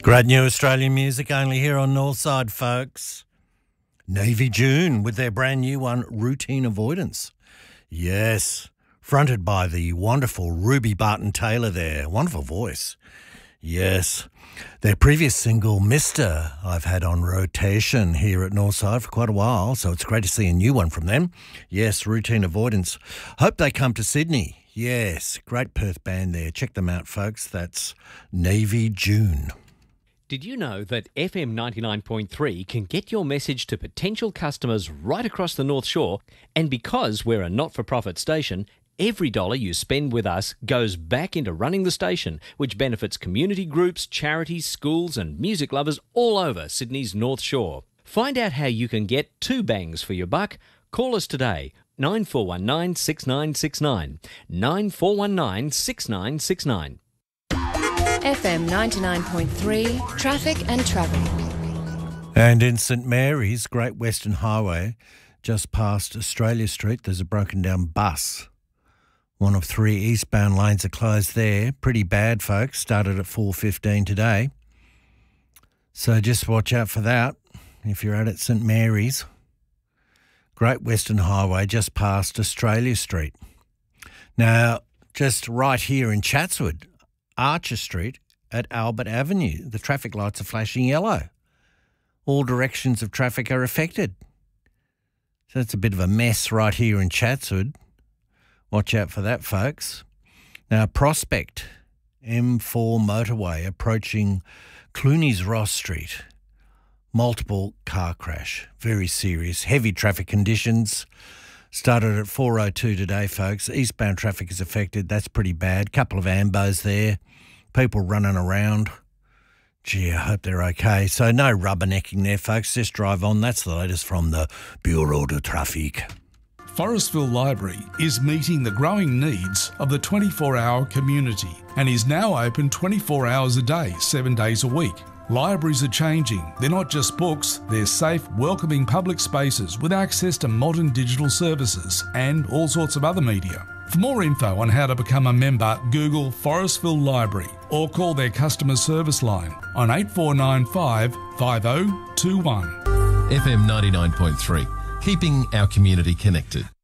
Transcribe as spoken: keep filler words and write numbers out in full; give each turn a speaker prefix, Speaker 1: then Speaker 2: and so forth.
Speaker 1: Great new Australian music only here on Northside, folks. Navy June with their brand new one, Routine Avoidance. Yes, fronted by the wonderful Ruby Barton-Taylor there. Wonderful voice. Yes. Their previous single, Mister, I've had on rotation here at Northside for quite a while, so it's great to see a new one from them. Yes, Routine Avoidance. Hope they come to Sydney. Yes, great Perth band there. Check them out, folks. That's Navy June.
Speaker 2: Did you know that F M ninety-nine point three can get your message to potential customers right across the North Shore? And because we're a not-for-profit station, every dollar you spend with us goes back into running the station, which benefits community groups, charities, schools and music lovers all over Sydney's North Shore. Find out how you can get two bangs for your buck. Call us today, nine four one nine, six nine six nine, nine four one nine, six nine six nine.
Speaker 3: F M ninety-nine point three, traffic and travel.
Speaker 1: And in St Mary's, Great Western Highway, just past Australia Street, there's a broken down bus. One of three eastbound lanes are closed there. Pretty bad, folks. Started at four fifteen today. So just watch out for that if you're out at St Mary's. Great Western Highway, just past Australia Street. Now, just right here in Chatswood, Archer Street at Albert Avenue, the traffic lights are flashing yellow. All directions of traffic are affected. So it's a bit of a mess right here in Chatswood. Watch out for that, folks. Now, Prospect, M four motorway approaching Clooney's Ross Street. Multiple car crash. Very serious. Heavy traffic conditions. Started at four oh two today, folks. Eastbound traffic is affected. That's pretty bad. Couple of ambos there. People running around. Gee, I hope they're okay. So no rubbernecking there, folks. Just drive on. That's the latest from the Bureau de Trafic.
Speaker 4: Forestville Library is meeting the growing needs of the twenty-four hour community and is now open twenty-four hours a day, seven days a week. Libraries are changing. They're not just books, they're safe, welcoming public spaces with access to modern digital services and all sorts of other media. For more info on how to become a member, Google Forestville Library or call their customer service line on eight four nine five, five oh two one.
Speaker 5: F M ninety-nine point three, keeping our community connected.